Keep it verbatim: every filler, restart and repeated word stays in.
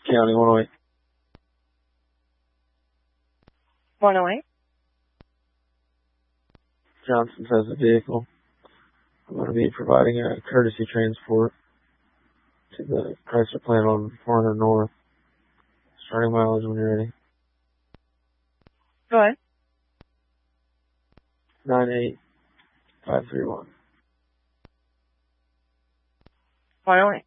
County, one oh eight. one oh eight. Johnson has a vehicle. I'm going to be providing a courtesy transport to the Chrysler plant on four hundred North. Starting mileage when you're ready. Go ahead. nine eight five three one. one oh eight.